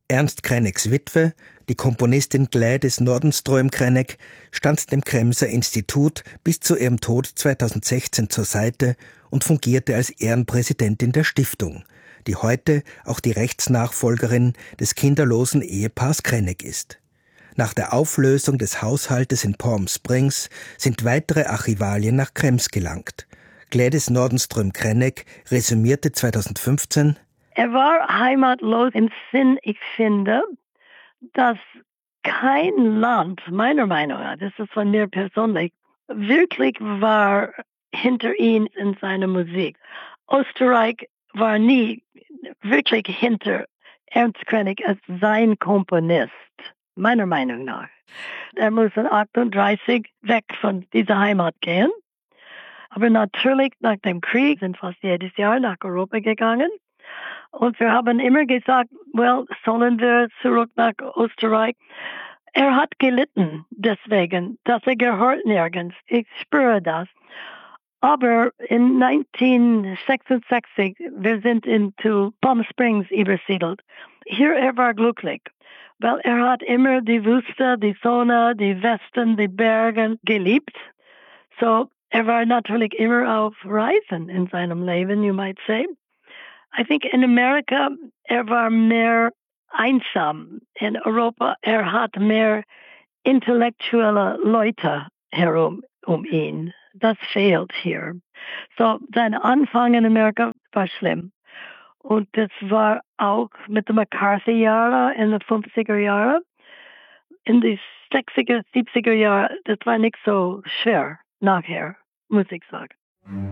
Ernst Kreineck's Witwe, die Komponistin Gladys Nordenström-Kreineck, stand dem Kremser Institut bis zu ihrem Tod 2016 zur Seite und fungierte als Ehrenpräsidentin der Stiftung, die heute auch die Rechtsnachfolgerin des kinderlosen Ehepaars Kreineck ist. Nach der Auflösung des Haushaltes in Palm Springs sind weitere Archivalien nach Krems gelangt. Gladys Nordenström-Kreineck resümierte 2015: Er war heimatlos im Sinn, ich finde, dass kein Land, meiner Meinung nach, das ist von mir persönlich, wirklich war hinter ihm in seiner Musik. Österreich war nie wirklich hinter Ernst Kreineck als sein Komponist, meiner Meinung nach. Er muss in 38 weg von dieser Heimat gehen. Aber natürlich nach dem Krieg sind fast jedes Jahr nach Europa gegangen. Und wir haben immer gesagt, sollen wir zurück nach Österreich? Er hat gelitten deswegen, dass er gehört nirgends. Ich spüre das. Aber in 1966, wir sind into Palm Springs übersiedelt. Hier er war glücklich, weil er hat immer die Wüste, die Sonne, die Westen, die Berge geliebt. So, er war natürlich immer auf Reisen in seinem Leben, you might say. I think in Amerika, er war mehr einsam. In Europa, er hat mehr intellektuelle Leute herum um ihn. Das fehlt hier. So, sein Anfang in Amerika war schlimm. Und das war auch mit den McCarthy-Jahren in den 50er Jahren. In die 60er, 70er Jahren, das war nicht so schwer nachher, muss ich sagen.